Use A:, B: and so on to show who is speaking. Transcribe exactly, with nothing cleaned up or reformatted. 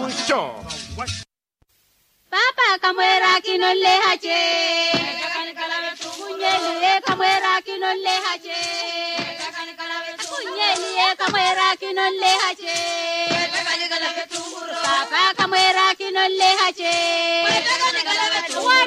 A: Production.
B: Papa kamwera kinolle hache Kunyeli kamwera kinolle hache Kunyeli kamwera kinolle hache Papa kamwera kinolle hache